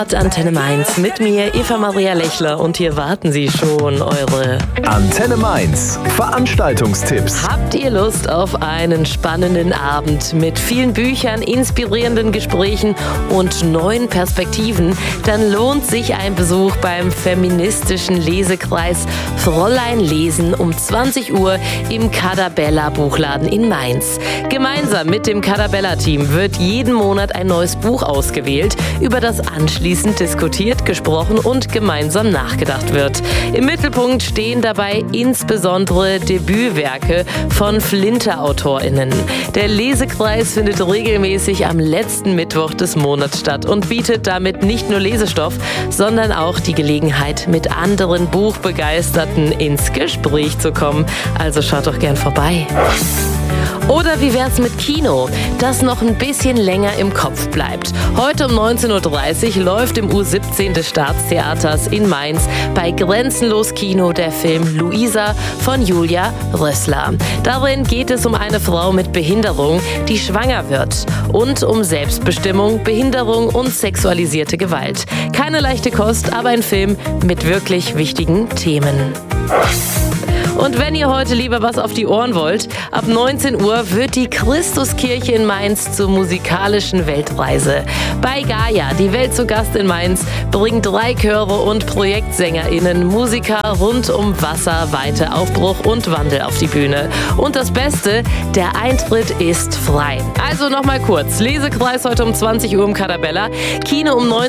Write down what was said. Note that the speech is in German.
Antenne Mainz mit mir, Eva Maria Lechler, und hier warten Sie schon, eure Antenne Mainz Veranstaltungstipps. Habt ihr Lust auf einen spannenden Abend mit vielen Büchern, inspirierenden Gesprächen und neuen Perspektiven? Dann lohnt sich ein Besuch beim feministischen Lesekreis Fräulein Lesen um 20 Uhr im Cadabella Buchladen in Mainz. Gemeinsam mit dem Cadabella-Team wird jeden Monat ein neues Buch ausgewählt, über das anschließend diskutiert, gesprochen und gemeinsam nachgedacht wird. Im Mittelpunkt stehen dabei insbesondere Debütwerke von Flinter-AutorInnen. Der Lesekreis findet regelmäßig am letzten Mittwoch des Monats statt und bietet damit nicht nur Lesestoff, sondern auch die Gelegenheit, mit anderen Buchbegeisterten ins Gespräch zu kommen. Also schaut doch gern vorbei. Oder wie wär's mit Kino, das noch ein bisschen länger im Kopf bleibt? Heute um 19.30 Uhr läuft im U17 des Staatstheaters in Mainz bei Grenzenlos Kino der Film Luisa von Julia Rössler. Darin geht es um eine Frau mit Behinderung, die schwanger wird, und um Selbstbestimmung, Behinderung und sexualisierte Gewalt. Keine leichte Kost, aber ein Film mit wirklich wichtigen Themen. Und wenn ihr heute lieber was auf die Ohren wollt, ab 19 Uhr wird die Christuskirche in Mainz zur musikalischen Weltreise. Bei Gaia, die Welt zu Gast in Mainz, bringen 3 Chöre und Projektsänger*innen Musiker rund um Wasser, Weite, Aufbruch und Wandel auf die Bühne. Und das Beste, der Eintritt ist frei. Also nochmal kurz, Lesekreis heute um 20 Uhr im Cadabella, Kino um 19